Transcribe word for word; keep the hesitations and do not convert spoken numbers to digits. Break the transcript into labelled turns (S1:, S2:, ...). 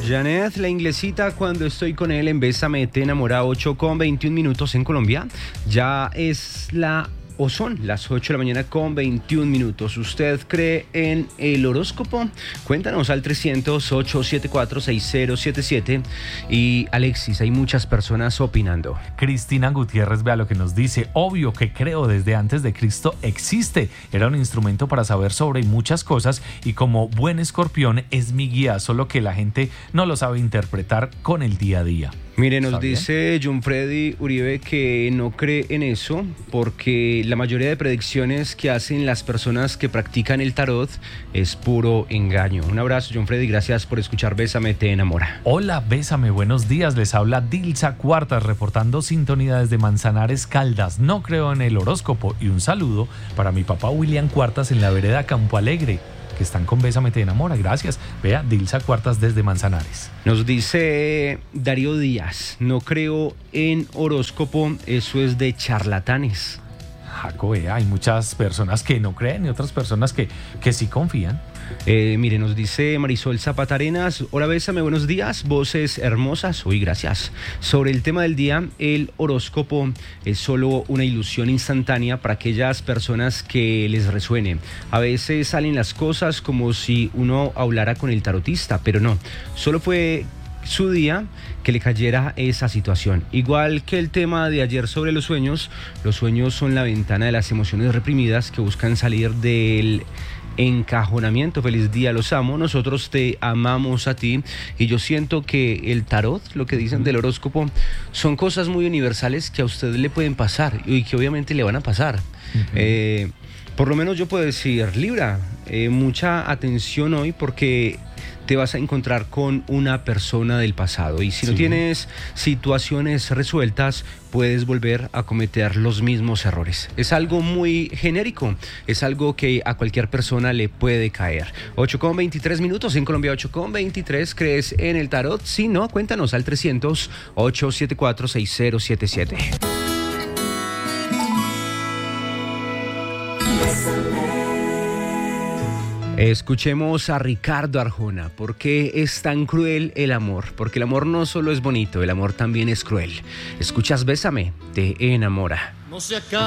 S1: Janet, la inglesita, cuando estoy con él en Bésame te enamora, ocho con veintiún minutos en Colombia. Ya es la... o son las ocho de la mañana con veintiún minutos. ¿Usted cree en el horóscopo? Cuéntanos al trescientos, ochocientos setenta y cuatro, sesenta siete siete. Y Alexis, hay muchas personas opinando.
S2: Cristina Gutiérrez, vea lo que nos dice. Obvio que creo desde antes de Cristo existe. Era un instrumento para saber sobre muchas cosas y como buen escorpión es mi guía, solo que la gente no lo sabe interpretar con el día a día.
S1: Mire, nos dice John Freddy Uribe que no cree en eso porque la mayoría de predicciones que hacen las personas que practican el tarot es puro engaño. Un abrazo, John Freddy, gracias por escuchar Bésame te enamora.
S2: Hola, Bésame, buenos días, les habla Dilsa Cuartas reportando sintonía desde Manzanares, Caldas. No creo en el horóscopo y un saludo para mi papá William Cuartas en la vereda Campo Alegre, que están con Bésame te enamora. Gracias. Vea, Dilsa Cuartas desde Manzanares.
S1: Nos dice Darío Díaz, no creo en horóscopo, eso es de charlatanes.
S2: Jaco, eh, hay muchas personas que no creen y otras personas que, que sí confían.
S1: Eh, mire, nos dice Marisol Zapata Arenas, hola Bésame, buenos días, voces hermosas, uy, gracias. Sobre el tema del día, el horóscopo es solo una ilusión instantánea para aquellas personas que les resuene. A veces salen las cosas como si uno hablara con el tarotista, pero no, solo fue su día que le cayera esa situación. Igual que el tema de ayer sobre los sueños, los sueños son la ventana de las emociones reprimidas que buscan salir del encajonamiento. Feliz día, los amo, nosotros te amamos a ti. Y yo siento que el tarot, lo que dicen del horóscopo, son cosas muy universales que a usted le pueden pasar y que obviamente le van a pasar. Uh-huh. eh, por lo menos yo puedo decir, Libra, eh, mucha atención hoy porque te vas a encontrar con una persona del pasado y si sí. no tienes situaciones resueltas, puedes volver a cometer los mismos errores. Es algo muy genérico, es algo que a cualquier persona le puede caer. ocho con veintitrés minutos en Colombia, ocho con veintitrés. ¿Crees en el tarot? Si no, cuéntanos al trescientos, ochocientos setenta y cuatro, sesenta siete siete. Escuchemos a Ricardo Arjona. ¿Por qué es tan cruel el amor? Porque el amor no solo es bonito, el amor también es cruel. Escuchas Bésame, te enamora.
S3: No se acaba.